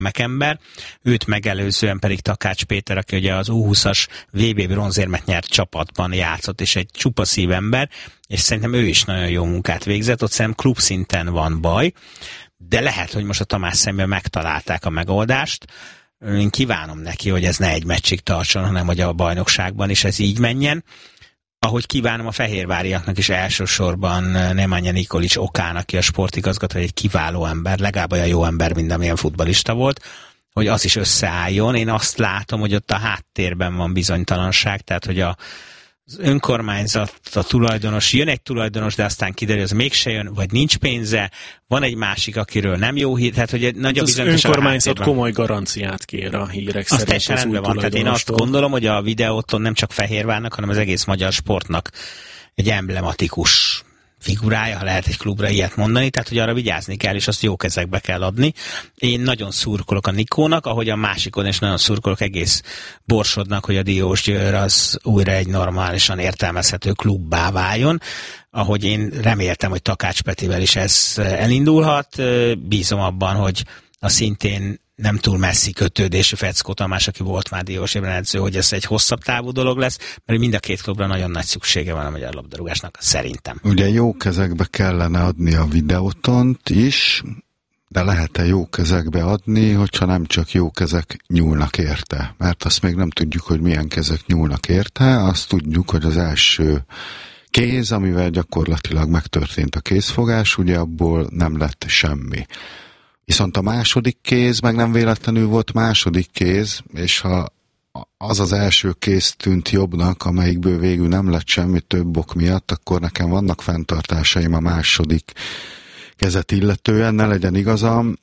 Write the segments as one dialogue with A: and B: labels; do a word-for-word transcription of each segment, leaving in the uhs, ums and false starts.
A: Mekember, őt megelőzően pedig Takács Péter, aki ugye az U húszas vé bé bronzérmet nyert csapatban játszott, és egy csupa szívember, és szerintem ő is nagyon jó munkát végzett, ott szerintem klubszinten van baj, de lehet, hogy most a Tamás szemben megtalálták a megoldást. Én kívánom neki, hogy ez ne egy meccsig tartson, hanem hogy a bajnokságban is ez így menjen. Ahogy kívánom a fehérváriaknak is elsősorban Nemanja Nikolić Okának, aki a sportigazgató, egy kiváló ember, legalább olyan jó ember, mint amilyen futballista volt, hogy az is összeálljon. Én azt látom, hogy ott a háttérben van bizonytalanság, tehát hogy a az önkormányzat, a tulajdonos, jön egy tulajdonos, de aztán kiderül, hogy mégse jön, vagy nincs pénze, van egy másik, akiről nem jó hír, tehát hogy nagy a bizonyos.
B: Az önkormányzat komoly garanciát kér a hírek szerint.
A: Azt teljesen rendben van, tehát én azt gondolom, hogy a videóton nem csak Fehérvárnak, hanem az egész magyar sportnak egy emblematikus figurája, ha lehet egy klubra ilyet mondani, tehát hogy arra vigyázni kell, és azt jó kezekbe kell adni. Én nagyon szurkolok a Nikónak, ahogy a másikon is nagyon szurkolok egész Borsodnak, hogy a Diósgyőr az újra egy normálisan értelmezhető klubbá váljon, ahogy én reméltem, hogy Takács Petivel is ez elindulhat. Bízom abban, hogy a szintén nem túl messzi kötődésű Feckó Tamás, aki volt már Diósgyőrben edző, hogy ez egy hosszabb távú dolog lesz, mert mind a két klubra nagyon nagy szüksége van a magyar labdarúgásnak, szerintem.
C: Ugye jó kezekbe kellene adni a videótont is, de lehet-e jó kezekbe adni, hogyha nem csak jó kezek nyúlnak érte? Mert azt még nem tudjuk, hogy milyen kezek nyúlnak érte, azt tudjuk, hogy az első kéz, amivel gyakorlatilag megtörtént a kézfogás, ugye abból nem lett semmi. Viszont a második kéz meg nem véletlenül volt második kéz, és ha az az első kéz tűnt jobbnak, amelyikből végül nem lett semmi több ok miatt, akkor nekem vannak fenntartásaim a második kezet illetően, ne legyen igazam.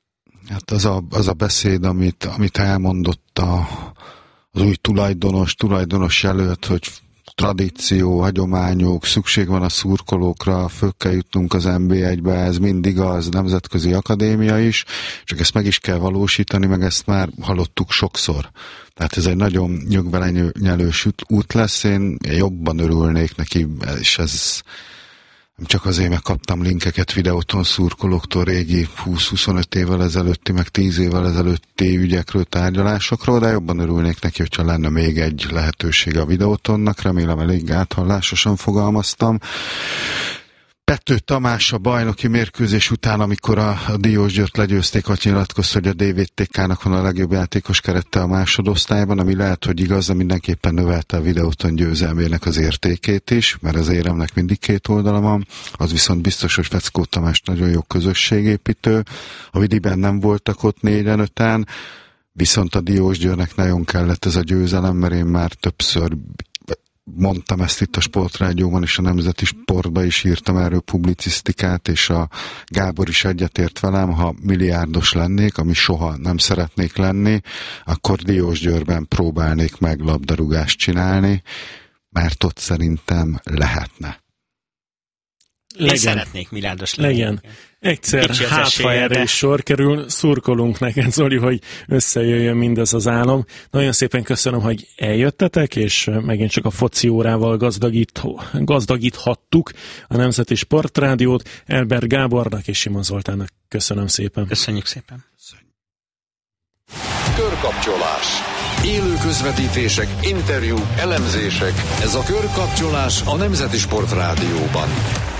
C: Hát az a, az a beszéd, amit, amit elmondott a, az új tulajdonos, tulajdonos előtt, hogy tradíció, hagyományok, szükség van a szurkolókra, föl kell jutnunk az en bé egybe, ez mindig az nemzetközi akadémia is, csak ezt meg is kell valósítani, meg ezt már hallottuk sokszor. Tehát ez egy nagyon nyögvelenyelős út lesz, én jobban örülnék neki, és ez nem csak azért, mert kaptam linkeket videóton szurkolóktól régi húsz-huszonöt évvel ezelőtti, meg tíz évvel ezelőtti ügyekről, tárgyalásokról, de jobban örülnék neki, hogyha lenne még egy lehetőség a videótonnak, remélem elég áthallásosan fogalmaztam. Pető Tamás a bajnoki mérkőzés után, amikor a, a Diósgyőrt legyőzték, azt nyilatkozta, hogy a dé vé té ká-nak van a legjobb játékos kerete a másodosztályban, ami lehet, hogy igaz, de mindenképpen növelte a videóton győzelmének az értékét is, mert az éremnek mindig két oldala van. Az viszont biztos, hogy Feckó Tamás nagyon jó közösségépítő. A Vidiben nem voltak ott négyen, öten, viszont a Diósgyőrnek nagyon kellett ez a győzelem, mert én már többször mondtam ezt itt a Sportrádióban, és a Nemzeti Sportban is írtam erről publicisztikát, és a Gábor is egyetért velem, ha milliárdos lennék, ami soha nem szeretnék lenni, akkor Diósgyőrben próbálnék meg labdarúgást csinálni, mert ott szerintem lehetne.
A: Legyen. Én szeretnék milliárdos lenni.
B: Legyen. Egyszer hátha erre is sor kerül, szurkolunk neked, Zoli, hogy összejöjjön mindez az álom. Nagyon szépen köszönöm, hogy eljöttetek, és megint csak a foci órával gazdagít, gazdagíthattuk a Nemzeti Sportrádiót. Elber Gábornak és Simon Zoltánnak köszönöm szépen.
A: Köszönjük szépen.
D: Körkapcsolás. Élő közvetítések, interjúk, elemzések. Ez a Körkapcsolás a Nemzeti Sportrádióban.